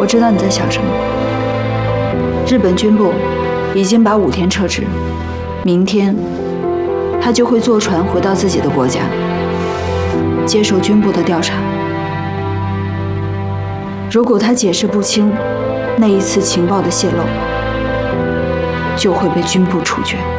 知道你在想什么。日本军部已经把武田撤职，明天他就会坐船回到自己的国家，接受军部的调查。如果他解释不清那一次情报的泄露，就会被军部处决。